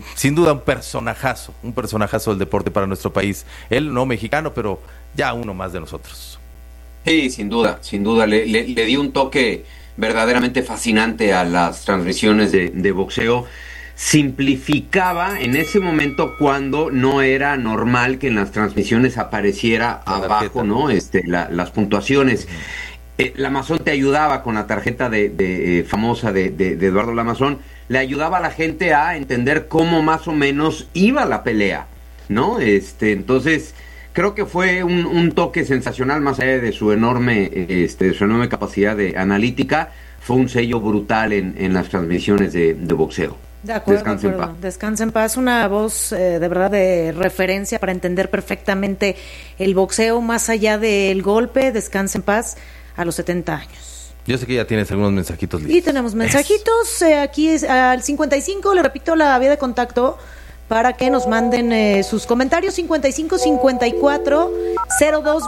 sin duda un personajazo del deporte para nuestro país. Él no mexicano, pero ya uno más de nosotros. Sí, sin duda, le dio un toque verdaderamente fascinante a las transmisiones de boxeo. Simplificaba en ese momento cuando no era normal que en las transmisiones apareciera abajo, ¿no? Las puntuaciones. Lamazón te ayudaba con la tarjeta famosa de Eduardo Lamazón, le ayudaba a la gente a entender cómo más o menos iba la pelea, ¿no? Entonces creo que fue un toque sensacional, más allá de su enorme capacidad de analítica. Fue un sello brutal en las transmisiones de boxeo. De acuerdo, Descansa en paz, una voz de verdad de referencia para entender perfectamente el boxeo más allá del golpe. Descansa en paz a los 70 años. Yo sé que ya tienes algunos mensajitos listos. Y tenemos mensajitos, aquí es al 55, le repito la vía de contacto para que nos manden sus comentarios, 55 54 02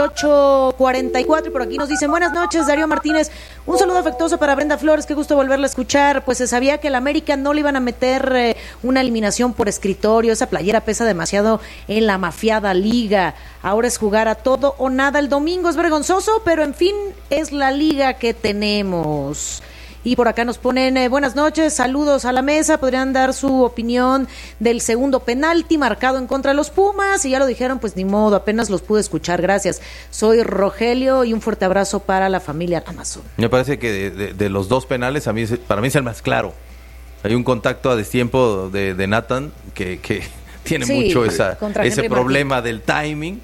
28 44, y por aquí nos dicen: buenas noches, Darío Martínez, un saludo afectuoso para Brenda Flores, qué gusto volverla a escuchar. Pues se sabía que el América no le iban a meter una eliminación por escritorio, esa playera pesa demasiado en la mafiada liga, ahora es jugar a todo o nada el domingo, es vergonzoso, pero en fin, es la liga que tenemos. Y por acá nos ponen, buenas noches, saludos a la mesa, podrían dar su opinión del segundo penalti marcado en contra de los Pumas, y ya lo dijeron, pues ni modo, apenas los pude escuchar, gracias. Soy Rogelio y un fuerte abrazo para la familia Amazon. Me parece que de los dos penales, para mí es el más claro. Hay un contacto a destiempo de Nathan que tiene mucho ese problema del timing.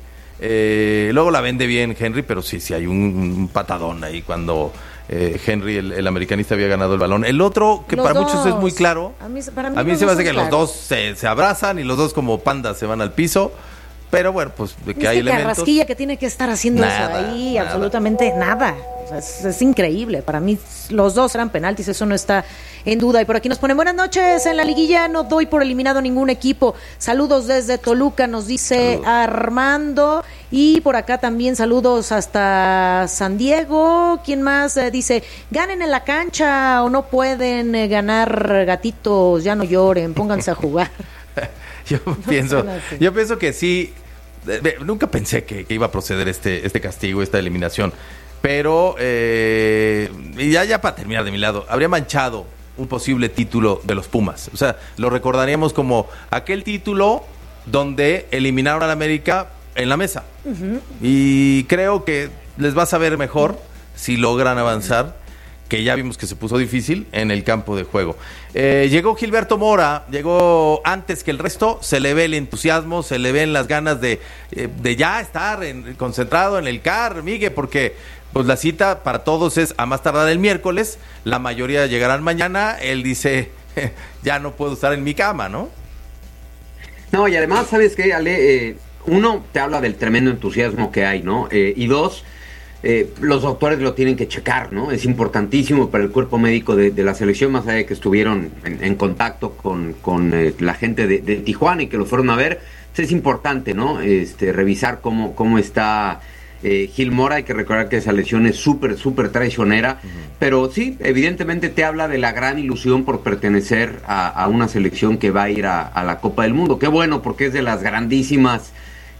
Luego la vende bien Henry, pero sí hay un patadón ahí cuando Henry, el americanista, había ganado el balón. El otro, que para muchos es muy claro, a mí se me hace que los dos se abrazan y los dos como pandas se van al piso, pero bueno, pues de que hay elementos. Carrasquilla que tiene que estar haciendo nada, eso ahí, nada. Absolutamente nada. O sea, es increíble. Para mí los dos eran penaltis, eso no está en duda. Y por aquí nos ponen: buenas noches, en la liguilla no doy por eliminado ningún equipo. Saludos desde Toluca, nos dice Armando. Y por acá también saludos hasta San Diego. ¿Quién más? Dice: ganen en la cancha o no pueden ganar, gatitos, ya no lloren, pónganse a jugar. Yo pienso que sí. Nunca pensé que iba a proceder este castigo, esta eliminación. Pero, ya para terminar de mi lado, habría manchado un posible título de los Pumas. O sea, lo recordaríamos como aquel título donde eliminaron al América en la mesa. Uh-huh. Y creo que les va a saber mejor si logran avanzar, que ya vimos que se puso difícil en el campo de juego. Llegó Gilberto Mora, llegó antes que el resto, se le ve el entusiasmo, se le ven las ganas de ya estar concentrado en el CAR, Miguel, porque pues la cita para todos es a más tardar el miércoles, la mayoría llegarán mañana. Él dice, ya no puedo estar en mi cama, ¿no? No, y además, ¿sabes qué, Ale? Uno, te habla del tremendo entusiasmo que hay, ¿no? Y dos, los doctores lo tienen que checar, ¿no? Es importantísimo para el cuerpo médico de la selección, más allá de que estuvieron en contacto con la gente de Tijuana y que lo fueron a ver. Es importante, ¿no? Revisar cómo está Gil Mora. Hay que recordar que esa lesión es súper traicionera, pero sí, evidentemente te habla de la gran ilusión por pertenecer a una selección que va a ir a la Copa del Mundo. Qué bueno, porque es de las grandísimas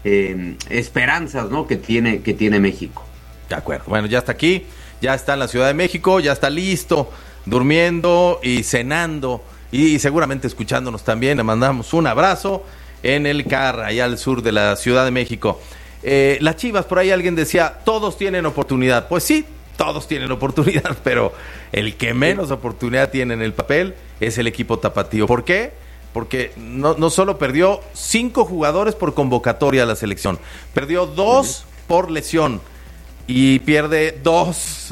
esperanzas, ¿no? que tiene México. De acuerdo, bueno, ya está aquí, ya está en la Ciudad de México, ya está listo, durmiendo y cenando y seguramente escuchándonos también. Le mandamos un abrazo en el CAR, allá al sur de la Ciudad de México. Las Chivas, por ahí alguien decía, todos tienen oportunidad. Pues sí, todos tienen oportunidad, pero el que menos oportunidad tiene en el papel es el equipo tapatío. ¿Por qué? Porque no solo perdió 5 jugadores por convocatoria a la selección, perdió 2 por lesión y pierde 2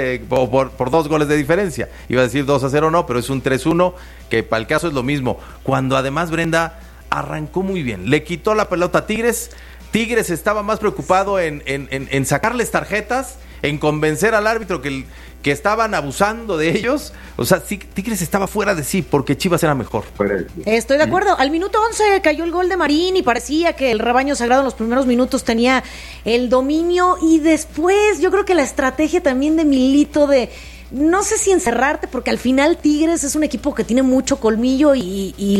por 2 goles de diferencia. Iba a decir 2-0, no, pero es un 3-1, que para el caso es lo mismo. Cuando además Brenda arrancó muy bien, le quitó la pelota a Tigres. Tigres estaba más preocupado en sacarles tarjetas, en convencer al árbitro que estaban abusando de ellos. O sea, sí, Tigres estaba fuera de sí porque Chivas era mejor. Estoy de acuerdo. Al minuto 11 cayó el gol de Marín y parecía que el rebaño sagrado en los primeros minutos tenía el dominio, y después yo creo que la estrategia también de Milito no sé si encerrarte, porque al final Tigres es un equipo que tiene mucho colmillo y